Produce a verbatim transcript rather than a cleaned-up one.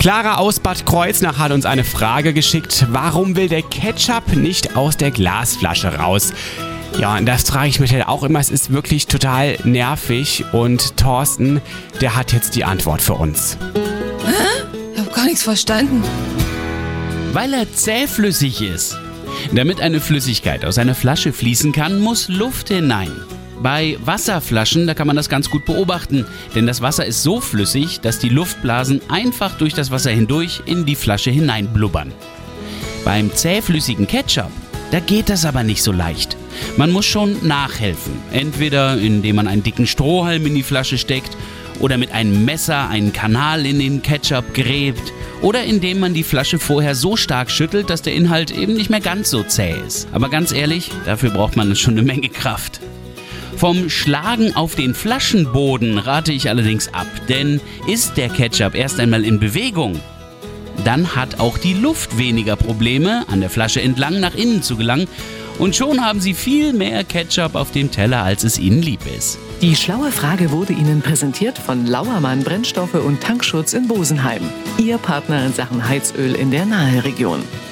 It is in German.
Clara aus Bad Kreuznach hat uns eine Frage geschickt. Warum will der Ketchup nicht aus der Glasflasche raus? Ja, und das frage ich mich halt auch immer. Es ist wirklich total nervig. Und Thorsten, der hat jetzt die Antwort für uns. Hä? Ich habe gar nichts verstanden. Weil er zähflüssig ist. Damit eine Flüssigkeit aus einer Flasche fließen kann, muss Luft hinein. Bei Wasserflaschen, da kann man das ganz gut beobachten, denn das Wasser ist so flüssig, dass die Luftblasen einfach durch das Wasser hindurch in die Flasche hineinblubbern. Beim zähflüssigen Ketchup, da geht das aber nicht so leicht. Man muss schon nachhelfen, entweder indem man einen dicken Strohhalm in die Flasche steckt oder mit einem Messer einen Kanal in den Ketchup gräbt oder indem man die Flasche vorher so stark schüttelt, dass der Inhalt eben nicht mehr ganz so zäh ist. Aber ganz ehrlich, dafür braucht man schon eine Menge Kraft. Vom Schlagen auf den Flaschenboden rate ich allerdings ab, denn ist der Ketchup erst einmal in Bewegung, dann hat auch die Luft weniger Probleme, an der Flasche entlang nach innen zu gelangen und schon haben Sie viel mehr Ketchup auf dem Teller, als es Ihnen lieb ist. Die schlaue Frage wurde Ihnen präsentiert von Lauermann Brennstoffe und Tankschutz in Bosenheim. Ihr Partner in Sachen Heizöl in der Naheregion.